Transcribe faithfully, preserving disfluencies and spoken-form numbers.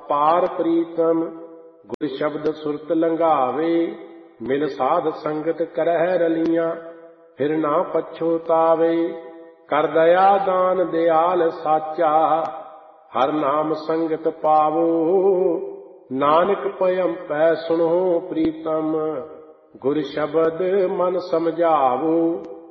ਅਪਾਰ ਪ੍ਰੀਤਮ। ਗੁਰ ਸ਼ਬਦ ਸੁਰਤ ਲੰਘਾਵੇ, ਮਿਲ ਸਾਧ ਸੰਗਤ ਕਰਹਿ ਰਲੀਆਂ, ਫਿਰ ਨਾ ਪਛੋਤਾਵੇ। ਕਰ ਦਇਆ ਦਾਨ ਦਿਆਲ ਸਾਚਾ, ਹਰ ਨਾਮ ਸੰਗਤ ਪਾਵੋ। ਨਾਨਕ ਭਇਮ ਪੈ ਸੁਣੋ ਪ੍ਰੀਤਮ, ਗੁਰ ਸ਼ਬਦ ਮਨ ਸਮਝਾਵੋ।